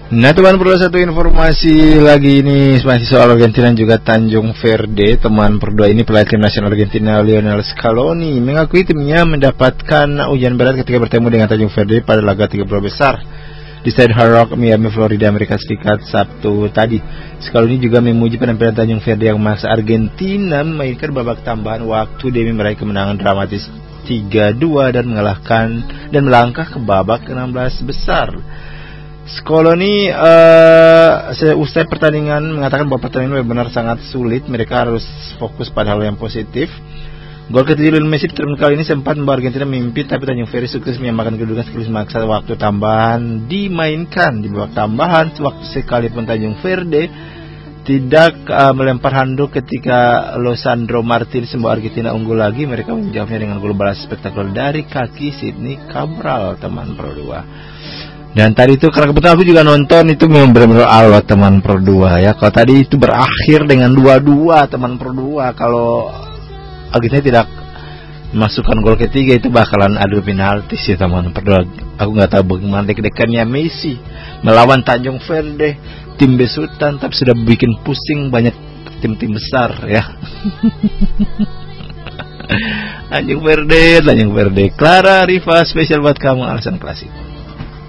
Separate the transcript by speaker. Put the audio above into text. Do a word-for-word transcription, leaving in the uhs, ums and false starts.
Speaker 1: Nah teman, perlu satu informasi lagi ini masih soal Argentina juga Tanjung Verde. Teman berdua ini pelatih tim nasional Argentina Lionel Scaloni mengakui timnya mendapatkan hujan berat ketika bertemu dengan Tanjung Verde pada laga tiga puluh besar di Stadion Hard Rock Miami, Florida, Amerika Serikat Sabtu tadi. Scaloni juga memuji penampilan Tanjung Verde yang memaksa Argentina memainkan babak tambahan waktu demi meraih kemenangan dramatis tiga dua dan mengalahkan dan melangkah ke babak enam belas besar. Scaloni uh, usai pertandingan mengatakan bahwa pertandingan benar sangat sulit. Mereka harus fokus pada hal yang positif. Gol ketiga Lionel Messi di kali ini sempat membawa Argentina memimpin, tapi Tanjung Verde sukses menyamakan kedudukan sekaligus memaksa waktu tambahan dimainkan di babak tambahan. Waktu sekalipun Tanjung Verde tidak uh, melempar handuk ketika Losandro Martinez membawa Argentina unggul lagi, mereka menjawabnya dengan gol balas spektakuler dari kaki Sidney Cabral, teman Pro dua. Dan tadi itu karena kebetulan aku juga nonton, itu memang benar-benar alot teman Pro dua ya. Kalau tadi itu berakhir dengan dua dua teman Pro dua, kalau Argentina tidak masukkan gol ketiga itu bakalan adu penalti sih teman Pro dua. Aku nggak tahu bagaimana deg-degannya Messi melawan Tanjung Verde, tim besutan tapi sudah bikin pusing banyak tim-tim besar ya. Tanjung Verde, Tanjung Verde, Clara Riva spesial buat kamu alasan klasik.